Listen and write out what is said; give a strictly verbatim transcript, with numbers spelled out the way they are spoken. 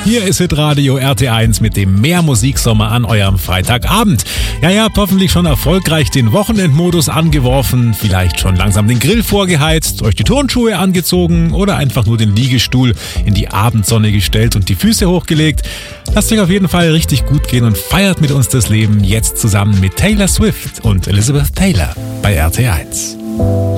Hier ist Hitradio R T eins mit dem Mehr-Musiksommer an eurem Freitagabend. Ja, ihr habt hoffentlich schon erfolgreich den Wochenendmodus angeworfen, vielleicht schon langsam den Grill vorgeheizt, euch die Turnschuhe angezogen oder einfach nur den Liegestuhl in die Abendsonne gestellt und die Füße hochgelegt. Lasst euch auf jeden Fall richtig gut gehen und feiert mit uns das Leben jetzt zusammen mit Taylor Swift und Elizabeth Taylor bei R T eins.